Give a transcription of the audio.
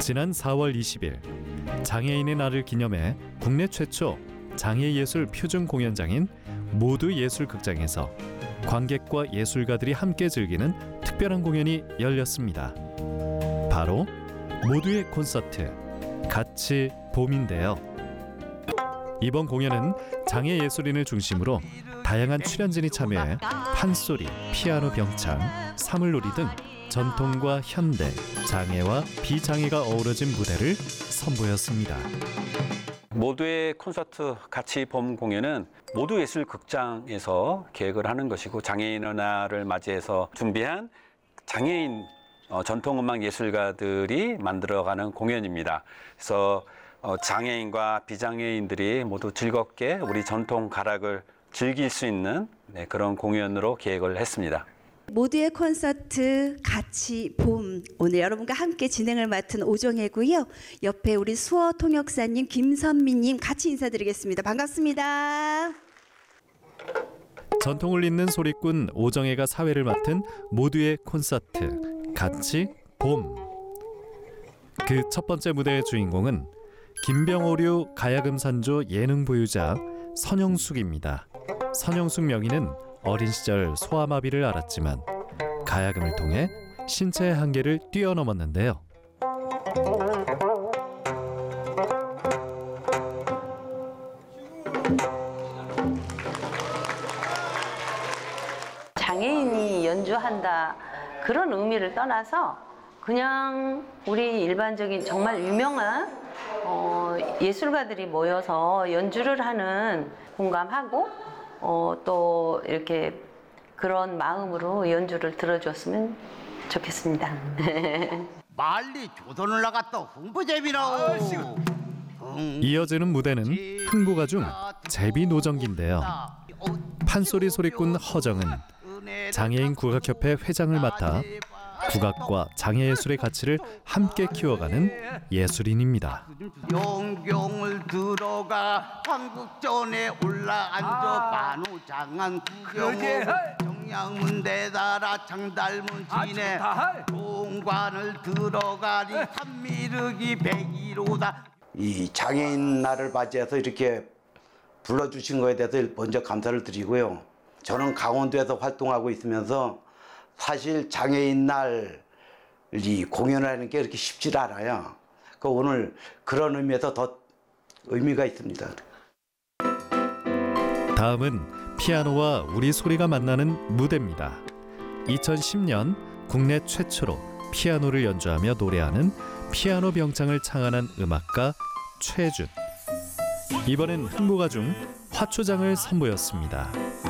지난 4월 20일 장애인의 날을 기념해 국내 최초 장애예술 표준 공연장인 모두예술극장에서 관객과 예술가들이 함께 즐기는 특별한 공연이 열렸습니다. 바로 모두의 콘서트 같이 봄인데요. 이번 공연은 장애예술인을 중심으로 다양한 출연진이 참여해 판소리, 피아노 병창, 사물놀이 등 전통과 현대, 장애와 비장애가 어우러진 무대를 선보였습니다. 모두의 콘서트 같이 봄 공연은 모두예술극장에서 계획을 하는 것이고, 장애인의 날을 맞이해서 준비한 장애인 전통음악 예술가들이 만들어가는 공연입니다. 그래서 장애인과 비장애인들이 모두 즐겁게 우리 전통 가락을 즐길 수 있는 그런 공연으로 계획을 했습니다. 모두의 콘서트 같이 봄, 오늘 여러분과 함께 진행을 맡은 오정혜고요. 옆에 우리 수어 통역사님 김선미님 같이 인사드리겠습니다. 반갑습니다. 전통을 잇는 소리꾼 오정혜가 사회를 맡은 모두의 콘서트 같이 봄. 그 첫 번째 무대의 주인공은 김병오류 가야금산조 예능 보유자 선영숙입니다. 선영숙 명의는 어린 시절 소아마비를 앓았지만 가야금을 통해 신체의 한계를 뛰어넘었는데요. 장애인이 연주한다 그런 의미를 떠나서 그냥 우리 일반적인 정말 유명한 예술가들이 모여서 연주를 하는 공감하고 또 이렇게 그런 마음으로 연주를 들어줬으면 좋겠습니다. 빨리 조선을 나갔다 홍보제비라오. 이어지는 무대는 흥부가 중 제비노정기인데요. 판소리 소리꾼 허정은 장애인 국악협회 회장을 맡아 국악과 장애예술의 가치를 함께 키워가는 예술인입니다. 용경을 들어가 한국전에 올라앉아 만우장한 구경을 정양문대 달아 장달문 지내 동관을 들어가니 산미륵이 백이로다. 이 장애인 날을 맞이해서 이렇게 불러주신 거에 대해서 먼저 감사를 드리고요. 저는 강원도에서 활동하고 있으면서 사실 장애인 날 이 공연을 하는 게 그렇게 쉽지 않아요. 오늘 그런 의미에서 더 의미가 있습니다. 다음은 피아노와 우리 소리가 만나는 무대입니다. 2010년 국내 최초로 피아노를 연주하며 노래하는 피아노 병창을 창안한 음악가 최준. 이번엔 흥부가 중 화초장을 선보였습니다.